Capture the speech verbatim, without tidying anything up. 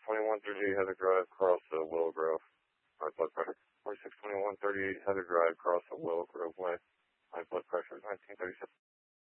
twenty-one thirty-eight Heather Drive, across uh, Willow Grove. High blood pressure. forty-six twenty-one thirty-eight Heather Drive, across the Willow Grove Way. High blood pressure, nineteen thirty-seven.